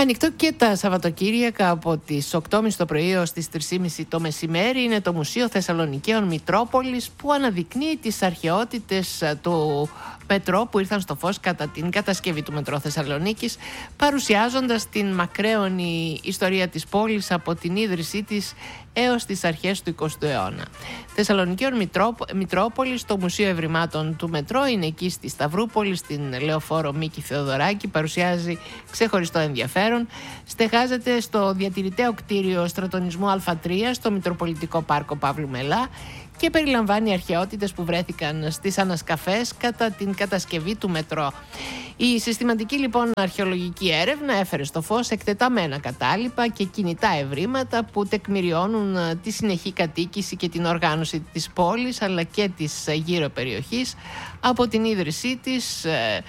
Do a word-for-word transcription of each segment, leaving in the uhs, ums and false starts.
Ανοιχτό και τα Σαββατοκύριακα από τις οκτώ και μισή το πρωί ως τις τρεις και μισή το μεσημέρι είναι το Μουσείο Θεσσαλονικαίων Μητρόπολης, που αναδεικνύει τις αρχαιότητες του μετρό που ήρθαν στο φως κατά την κατασκευή του μετρό Θεσσαλονίκης, παρουσιάζοντας την μακραίωνη ιστορία της πόλης από την ίδρυσή της έως τις αρχές του εικοστού αιώνα. Θεσσαλονικαίων Μητρόπολης, το Μουσείο Ευρημάτων του Μετρό, είναι εκεί στη Σταυρούπολη, στην Λεωφόρο Μίκη Θεοδωράκη, παρουσιάζει ξεχωριστό ενδιαφέρον. Στεγάζεται στο διατηρηταίο κτίριο στρατονισμού Α τρία στο Μητροπολιτικό Πάρκο Παύλου Μελά και περιλαμβάνει αρχαιότητες που βρέθηκαν στις ανασκαφές κατά την κατασκευή του μετρό. Η συστηματική λοιπόν αρχαιολογική έρευνα έφερε στο φως εκτεταμένα κατάλοιπα και κινητά ευρήματα που τεκμηριώνουν τη συνεχή κατοίκηση και την οργάνωση της πόλης αλλά και της γύρω περιοχής από την ίδρυσή της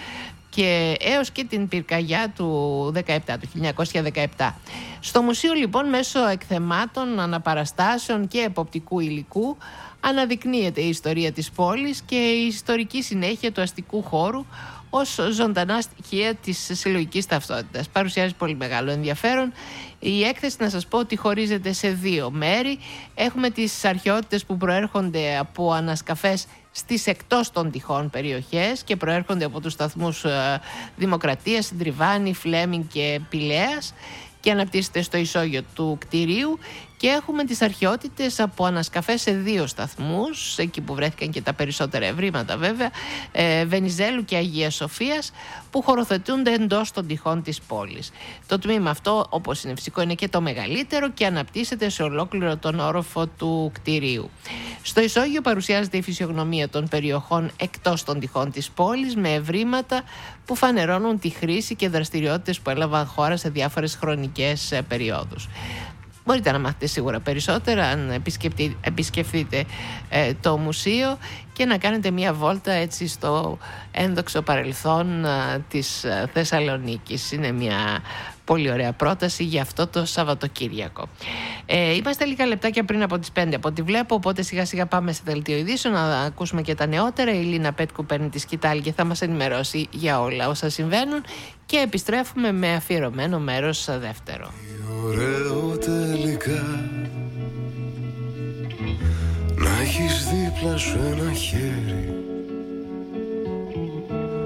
και έως και την πυρκαγιά του δεκαεπτά, του χίλια εννιακόσια δεκαεπτά. Στο μουσείο λοιπόν, μέσω εκθεμάτων, αναπαραστάσεων και εποπτικού υλικού, αναδεικνύεται η ιστορία της πόλης και η ιστορική συνέχεια του αστικού χώρου ως ζωντανά στοιχεία της συλλογικής ταυτότητας. Παρουσιάζει πολύ μεγάλο ενδιαφέρον. Η έκθεση, να σας πω, ότι χωρίζεται σε δύο μέρη. Έχουμε τις αρχαιότητες που προέρχονται από ανασκαφές στις εκτός των τυχών περιοχές και προέρχονται από τους σταθμούς ε, Δημοκρατίας, Συντριβάνη, Φλέμινγκ και Πηλαίας και αναπτύσσεται στο ισόγειο του κτηρίου. Και έχουμε τις αρχαιότητες από ανασκαφές σε δύο σταθμούς, εκεί που βρέθηκαν και τα περισσότερα ευρήματα βέβαια, ε, Βενιζέλου και Αγίας Σοφίας, που χωροθετούνται εντός των τυχών της πόλης. Το τμήμα αυτό, όπως είναι φυσικό, είναι και το μεγαλύτερο και αναπτύσσεται σε ολόκληρο τον όροφο του κτηρίου. Στο ισόγειο παρουσιάζεται η φυσιογνωμία των περιοχών εκτός των τυχών της πόλης, με ευρήματα που φανερώνουν τη χρήση και δραστηριότητες που έλαβαν χώρα σε διάφορες χρονικές ε, περιόδους. Μπορείτε να μάθετε σίγουρα περισσότερα αν επισκεφτείτε ε, το μουσείο και να κάνετε μια βόλτα έτσι στο ένδοξο παρελθόν ε, της ε, Θεσσαλονίκης. Είναι μια πολύ ωραία πρόταση για αυτό το Σαββατοκύριακο. Ε, είμαστε λίγα λεπτάκια πριν από τις πέντε από ό,τι βλέπω, οπότε σιγά σιγά πάμε σε δελτίο ειδήσεων να ακούσουμε και τα νεότερα. Η Λίνα Πέτκου παίρνει τη σκητάλη και θα μας ενημερώσει για όλα όσα συμβαίνουν και επιστρέφουμε με αφιερωμένο μέρος δεύτερο. Ωραίο τελικά να έχεις δίπλα σου ένα χέρι